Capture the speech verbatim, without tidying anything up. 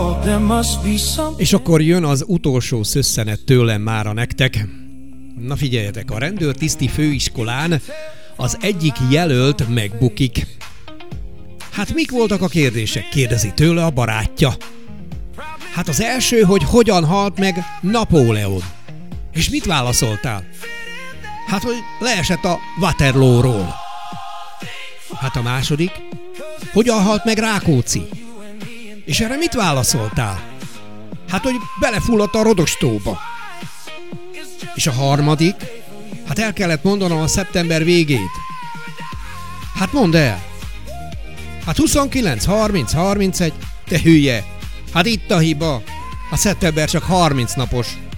És akkor jön az utolsó szösszenet tőlem mára nektek. Na figyeljetek, a rendőrtiszti főiskolán az egyik jelölt megbukik. Hát mik voltak a kérdések? Kérdezi tőle a barátja. Hát az első, hogy hogyan halt meg Napóleon. És mit válaszoltál? Hát, hogy leesett a Waterloo-ról. Hát a második, hogyan halt meg Rákóczi? És erre mit válaszoltál? Hát, hogy belefulladt a Rodostóba. És a harmadik, hát el kellett mondanom a szeptember végét. Hát mondd el. Hát huszonkilenc, harminc, harmincegy, te hülye. Hát itt a hiba. A szeptember csak harminc napos.